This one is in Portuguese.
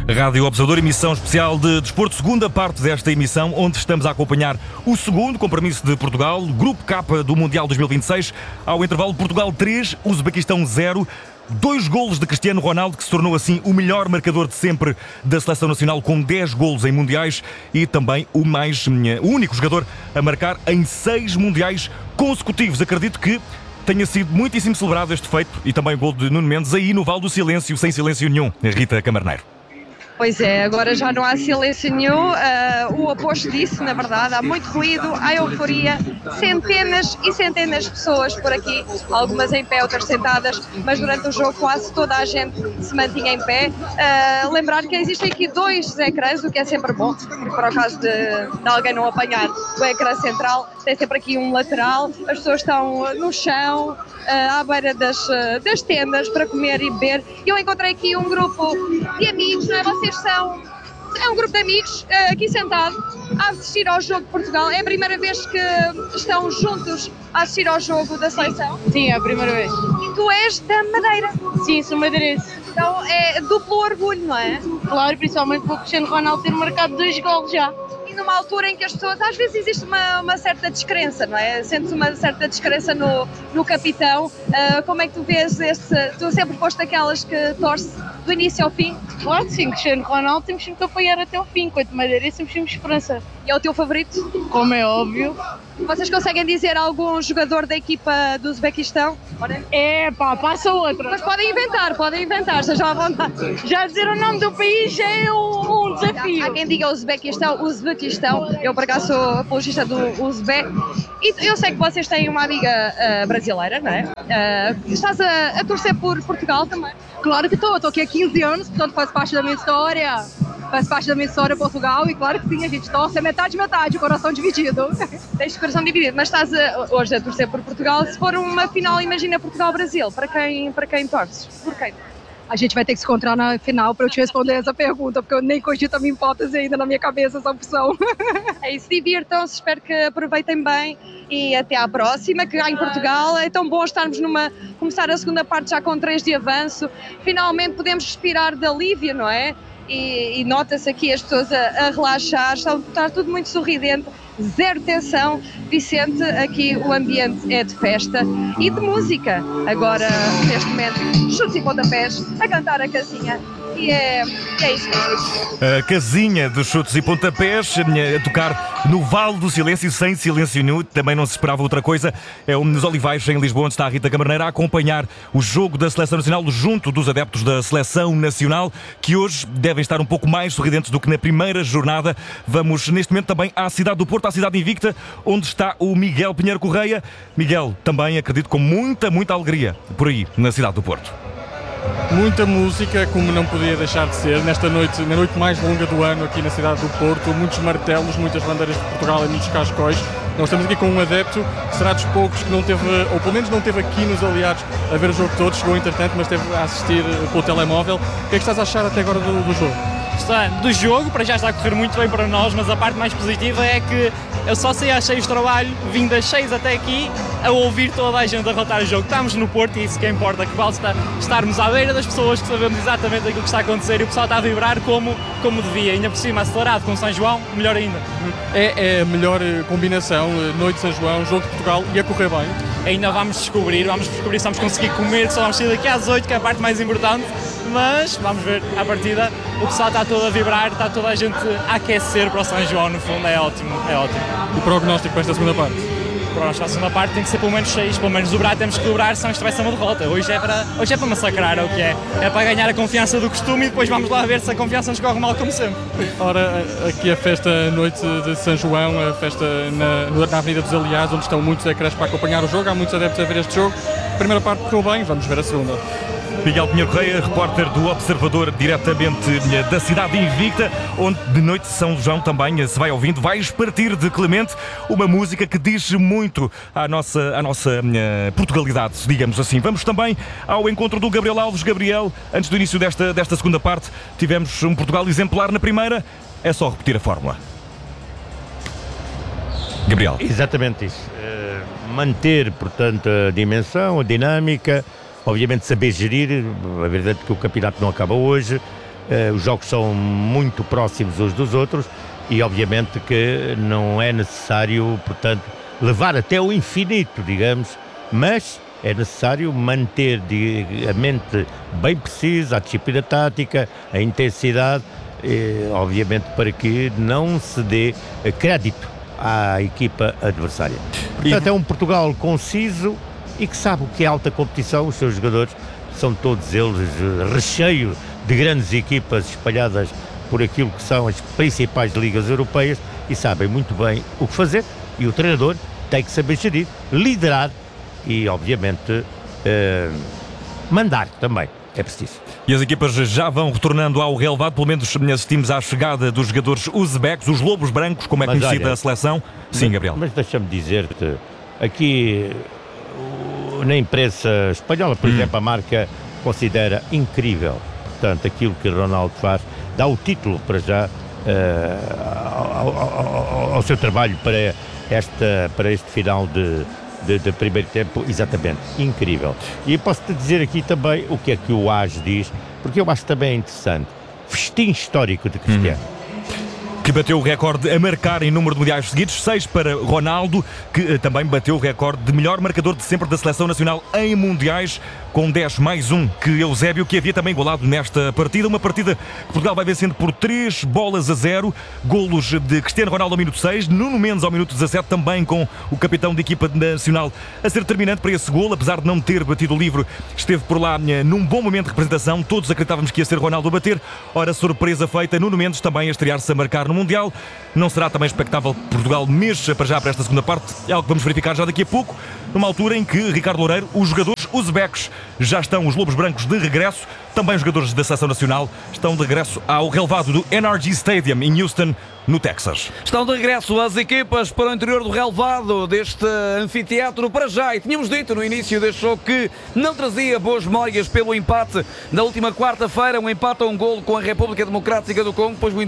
Rádio Observador, emissão especial de desporto, segunda parte desta emissão, onde estamos a acompanhar o segundo compromisso de Portugal, Grupo K do Mundial 2026, ao intervalo Portugal 3, Uzbequistão 0. 2 golos de Cristiano Ronaldo, que se tornou assim o melhor marcador de sempre da Seleção Nacional, com 10 golos em Mundiais, e também o único jogador a marcar em 6 Mundiais consecutivos. Acredito que tenha sido muitíssimo celebrado este feito, e também o gol de Nuno Mendes aí no Vale do Silêncio, sem silêncio nenhum. Rita Camarneiro. Pois é, agora já não há silêncio nenhum, o oposto disso, na verdade, há muito ruído, há euforia, centenas e centenas de pessoas por aqui, algumas em pé, outras sentadas, mas durante o jogo quase toda a gente se mantinha em pé. Lembrar que existem aqui 2 ecrãs, o que é sempre bom, porque para o caso de alguém não apanhar o ecrã central, tem sempre aqui um lateral, as pessoas estão no chão, à beira das tendas para comer e beber. Eu encontrei aqui um grupo de amigos, não é? É um grupo de amigos aqui sentado a assistir ao jogo de Portugal. É a primeira vez que estão juntos a assistir ao jogo da seleção? Sim, é a primeira vez. E tu és da Madeira? Sim, sou madeirense. Então é duplo orgulho, não é? Claro, principalmente por Cristiano Ronaldo ter marcado 2 golos já. E numa altura em que as pessoas, às vezes existe uma certa descrença, não é? Sentes uma certa descrença no capitão. Como é que tu vês tu sempre foste daquelas que torce do início ao fim? Claro que sim, Cristiano Ronaldo temos sempre que apoiar até ao fim, enquanto madeirense temos sempre esperança. E é o teu favorito? Como é óbvio. Vocês conseguem dizer algum jogador da equipa do Uzbequistão? Passa outra. Mas podem inventar, sejam à vontade. Já dizer o nome do país já é um desafio. Há quem diga Uzbequistão, eu por acaso sou apologista do Uzbek, e eu sei que vocês têm uma amiga brasileira, não é? Estás a torcer por Portugal também? Claro que estou aqui há 15 anos, portanto faz parte da minha história. Portugal, e claro que sim, a gente torce, é metade, o coração dividido. Tens o coração dividido, mas estás hoje a torcer por Portugal. Se for uma final, imagina Portugal-Brasil, para quem torces? Por quem? A gente vai ter que se encontrar na final para eu te responder essa pergunta, porque eu nem cogito a minha hipótese ainda na minha cabeça essa opção. É isso, divirtam-se, espero que aproveitem bem e até à próxima, que há em Portugal. É tão bom estarmos começar a segunda parte já com 3 de avanço, finalmente podemos respirar de alívio, não é? E nota-se aqui as pessoas a relaxar, está tudo muito sorridente, zero tensão. Vicente, aqui o ambiente é de festa e de música. Agora, neste momento, chutes e pontapés, a cantar a casinha. E é isso mesmo. A casinha de chutes e pontapés a tocar no Vale do Silêncio, sem silêncio nenhum. Também não se esperava outra coisa. É nos Olivais, em Lisboa, onde está a Rita Camarneiro a acompanhar o jogo da Seleção Nacional junto dos adeptos da Seleção Nacional, que hoje devem estar um pouco mais sorridentes do que na primeira jornada. Vamos neste momento também à cidade do Porto, à cidade invicta, onde está o Miguel Pinheiro Correia. Miguel, também acredito com muita alegria por aí, na cidade do Porto. Muita música, como não podia deixar de ser, nesta noite, na noite mais longa do ano aqui na cidade do Porto, muitos martelos, muitas bandeiras de Portugal e muitos cascóis. Nós estamos aqui com um adepto, que será dos poucos que não teve, ou pelo menos não teve aqui nos aliados a ver o jogo todo, chegou entretanto, mas esteve a assistir pelo telemóvel. O que é que estás a achar até agora do jogo? Do jogo, para já está a correr muito bem para nós, mas a parte mais positiva é que eu só saí às 6 de trabalho, vim das 6 até aqui, a ouvir toda a gente a relatar o jogo. Estamos no Porto e isso que importa, que vale estarmos à beira das pessoas, que sabemos exatamente aquilo que está a acontecer e o pessoal está a vibrar como devia, ainda por cima acelerado com São João, melhor ainda. É a melhor combinação, noite de São João, jogo de Portugal, e a correr bem? Ainda vamos descobrir se vamos conseguir comer, que só vamos sair daqui às 8, que é a parte mais importante, mas vamos ver, à partida o pessoal está todo a vibrar, está toda a gente a aquecer para o São João, no fundo é ótimo. O prognóstico para esta segunda parte? Para a segunda parte tem que ser pelo menos 6, pelo menos dobrar, temos que dobrar, senão isto vai ser uma derrota. Hoje é para massacrar, é o que é. É para ganhar a confiança do costume e depois vamos lá ver se a confiança nos corre mal como sempre. Ora, aqui a festa noite de São João, a festa na Avenida dos Aliados, onde estão muitos ecrãs para acompanhar o jogo, há muitos adeptos a ver este jogo. A primeira parte correu bem, vamos ver a segunda. Miguel Pinheiro Correia, repórter do Observador, diretamente da cidade invicta, onde de noite de São João também se vai ouvindo Vais Partir de Clemente, uma música que diz muito à nossa Portugalidade, digamos assim. Vamos também ao encontro do Gabriel Alves. Gabriel, antes do início desta segunda parte, tivemos um Portugal exemplar na primeira, é só repetir a fórmula. Gabriel. Exatamente isso. Manter, portanto, a dimensão, a dinâmica, obviamente saber gerir. A verdade é que o campeonato não acaba hoje, os jogos são muito próximos uns dos outros e obviamente que não é necessário, portanto, levar até o infinito, digamos, mas é necessário manter a mente bem precisa, a disciplina tática, a intensidade, obviamente para que não se dê crédito à equipa adversária. Portanto, é um Portugal conciso e que sabe o que é alta competição. Os seus jogadores são todos eles recheio de grandes equipas espalhadas por aquilo que são as principais ligas europeias e sabem muito bem o que fazer, e o treinador tem que saber gerir, liderar e obviamente mandar também, é preciso. E as equipas já vão retornando ao relevado, pelo menos assistimos à chegada dos jogadores uzbeques, os Lobos Brancos, como é conhecida a seleção. Sim, Gabriel. Mas deixa-me dizer-te, aqui na imprensa espanhola, por exemplo, a Marca considera incrível, portanto, aquilo que Ronaldo faz, dá o título para já ao seu trabalho para este final de primeiro tempo, exatamente, incrível. E posso-te dizer aqui também o que é que o AS diz, porque eu acho também interessante, festim histórico de Cristiano. Que bateu o recorde a marcar em número de mundiais seguidos, 6 para Ronaldo, que também bateu o recorde de melhor marcador de sempre da Seleção Nacional em mundiais, com 10 mais 1 que Eusébio, que havia também igualado nesta partida. Uma partida que Portugal vai vencendo por 3-0, golos de Cristiano Ronaldo ao minuto 6, Nuno Mendes ao minuto 17, também com o capitão da equipa nacional a ser determinante para esse golo, apesar de não ter batido o livre, esteve por lá num bom momento de representação, todos acreditávamos que ia ser Ronaldo a bater, ora surpresa feita, Nuno Mendes também a estrear-se a marcar no Mundial. Não será também expectável que Portugal mexa para já para esta segunda parte, é algo que vamos verificar já daqui a pouco, numa altura em que Ricardo Loureiro, os jogadores uzbeques, já estão os Lobos Brancos de regresso, também os jogadores da Seleção Nacional estão de regresso ao relevado do NRG Stadium em Houston, no Texas. Estão de regresso as equipas para o interior do relevado deste anfiteatro para já, e tínhamos dito no início deste jogo que não trazia boas memórias pelo empate da última quarta-feira, um empate a um golo com a República Democrática do Congo, pois o